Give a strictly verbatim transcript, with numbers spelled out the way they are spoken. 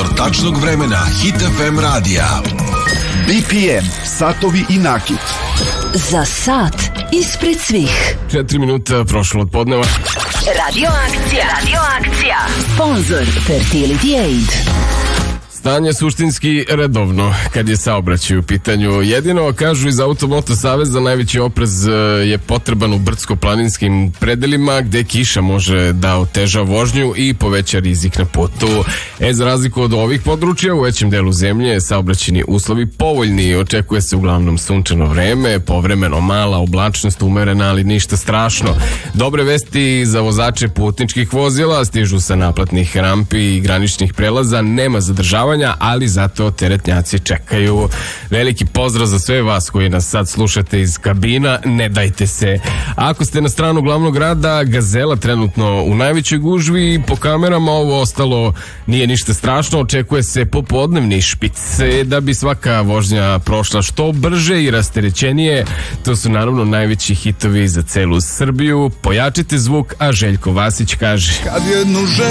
Informator tačnog vremena Hit F M radija. B P M, satovi i nakit. Za sat ispred svih. Četiri minuta prošlo od podneva. Radio akcija. Radio akcija. Sponzor Fertility Aid. Stanje suštinski redovno kad je saobraćaj u pitanju. Jedino, kažu iz Automoto Saveza, najveći oprez je potreban u brdsko-planinskim predelima gde kiša može da oteža vožnju i poveća rizik na putu. E, za razliku od ovih područja, u većem delu zemlje saobraćajni uslovi povoljni. Očekuje se uglavnom sunčano vreme, povremeno mala oblačnost, umerena, ali ništa strašno. Dobre vesti za vozače putničkih vozila, stižu sa naplatnih rampi i graničnih prelaza, nema zadržavanja, ali zato teretnjaci čekaju. Veliki pozdrav za sve vas koji nas sad slušate iz kabina, ne dajte se. Ako ste na stranu glavnog grada, Gazela trenutno u najvećoj gužvi, po kamerama ovo ostalo nije ništa strašno, očekuje se popodnevni špic da bi svaka vožnja prošla što brže i rasterećenije. To su naravno najveći hitovi za celu Srbiju. Pojačite zvuk, a Željko Vasić kaže: Kad jednu ženu